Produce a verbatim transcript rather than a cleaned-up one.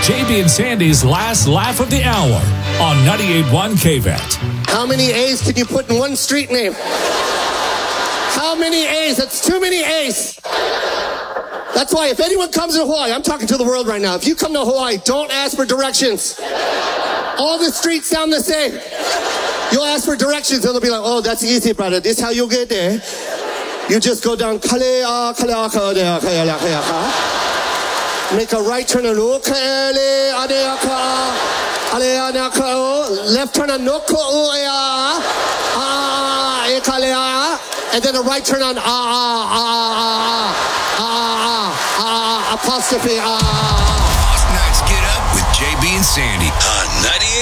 J B and Sandy's last laugh of the hour on ninety-eight point one K V E T. How many A's can you put in one street name? How many A's? That's too many A's. That's why if anyone comes to Hawaii, I'm talking to the world right now. If you come to Hawaii, don't ask for directions. All the streets sound the same. You'll ask for directions and they'll be like, oh, that's easy, brother. This is how you get there. You just go down, Kalea, Kalea, Kalea, Kalea, Kalea. Make a right turn and look, Kalea, Kalea, Kalea, Kalea. Left turn and look, Kalea, Kalea. And then a right turn on, ah, ah, ah, ah, ah, ah, apostrophe, ah. Nights Get Up with J B and Sandy on ninety-eight.